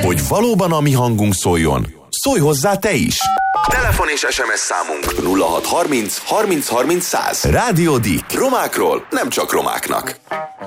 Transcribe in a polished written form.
Hogy valóban a mi hangunk szóljon, szólj hozzá te is! Telefon és SMS számunk 0630 30 30 100. Rádió Dick. Romákról nem csak romáknak.